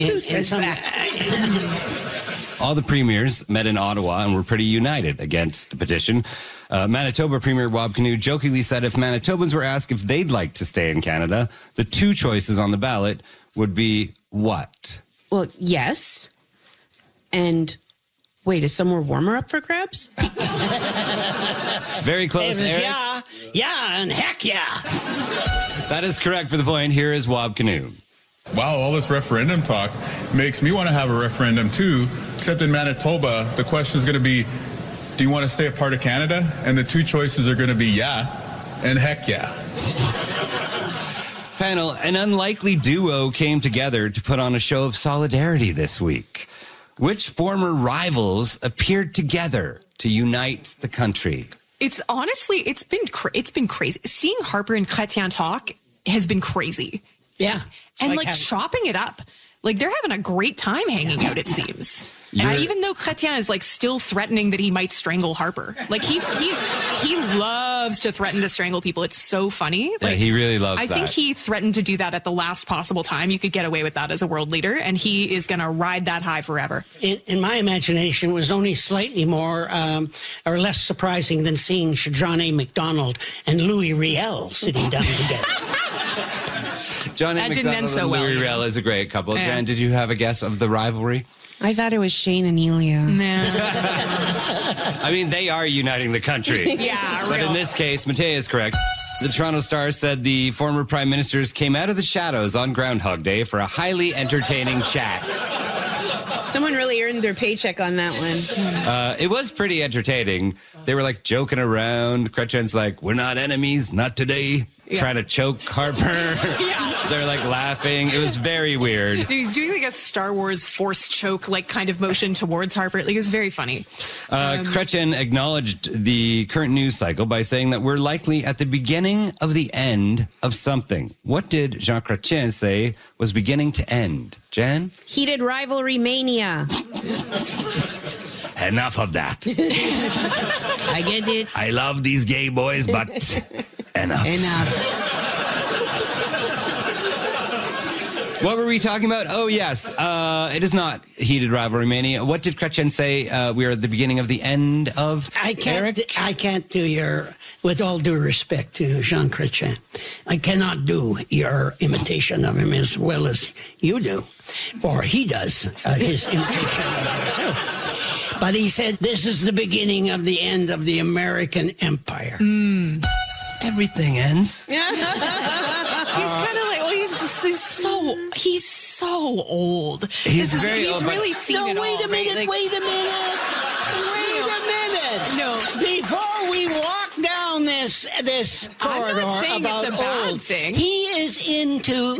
Who says that? All the premiers met in Ottawa and were pretty united against the petition. Manitoba Premier Rob Canoe jokingly said if Manitobans were asked if they'd like to stay in Canada, the two choices on the ballot would be what? Well, yes. And wait, is somewhere warmer up for grabs? Very close, Eric. Yeah, and heck yeah. That is correct for the point. Here is Rob Canoe. Wow, all this referendum talk makes me want to have a referendum too, except in Manitoba, the question is going to be, do you want to stay a part of Canada? And the two choices are going to be yeah and heck yeah. Panel, an unlikely duo came together to put on a show of solidarity this week. Which former rivals appeared together to unite the country? It's honestly, it's been crazy. Seeing Harper and Chrétien talk has been crazy. Yeah. And like chopping it up. Like they're having a great time hanging out, it seems. Even though Chrétien is like still threatening that he might strangle Harper. Like he loves to threaten to strangle people. It's so funny. Like, yeah, he really loves that. I think he threatened to do that at the last possible time. You could get away with that as a world leader, and he is going to ride that high forever. In my imagination, it was only slightly more or less surprising than seeing John A. MacDonald and Louis Riel sitting down together. John A. MacDonald and Louis Riel is a great couple. Yeah. Jan, did you have a guess of the rivalry? I thought it was Shane and Elia. Nah. I mean, they are uniting the country. Yeah, But in this case, Mattea is correct. The Toronto Star said the former prime ministers came out of the shadows on Groundhog Day for a highly entertaining chat. Someone really earned their paycheck on that one. It was pretty entertaining. They were like joking around. Chrétien's like, we're not enemies, not today. Yeah. Trying to choke Harper. Yeah. They're like laughing. It was very weird. He's doing like a Star Wars force choke like kind of motion towards Harper. Like it was very funny. Chrétien acknowledged the current news cycle by saying that we're likely at the beginning of the end of something. What did Jean Chrétien say was beginning to end? Jan? Heated rivalry mania. Enough of that. I get it. I love these gay boys, but enough. What were we talking about? Oh, yes. It is not heated rivalry mania. What did Chrétien say? We are at the beginning of the end of I can't do your, with all due respect to Jean Chrétien, I cannot do your imitation of him as well as you do, or he does his imitation of himself. But he said, this is the beginning of the end of the American empire. Everything ends. He's kind of like, well, he's so old. He's very old. He's really seen it all. Wait a minute. No. Before we walk down this corridor, I'm not saying about it's a bad old, thing. he is into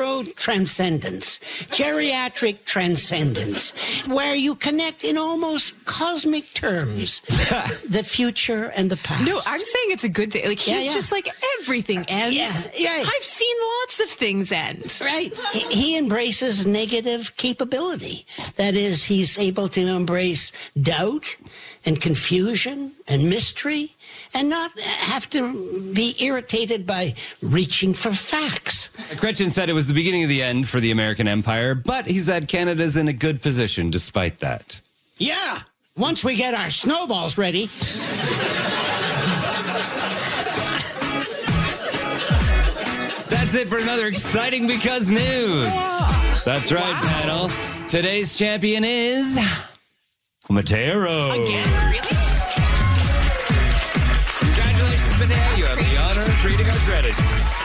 geriatric transcendence, where you connect in almost cosmic terms the future and the past. No, I'm saying it's a good thing. Like he's just like everything ends. Yeah. I've seen lots of things end. Right. He embraces negative capability. That is, he's able to embrace doubt and confusion and mystery and not have to be irritated by reaching for facts. Chrétien said it was the beginning of the end for the American empire, but he said Canada's in a good position despite that. Yeah, once we get our snowballs ready. That's it for another Exciting Because News. That's right, panel. Today's champion is Mattea Rose. Again, really? Congratulations, Mattea. You have the honor of reading our strategies.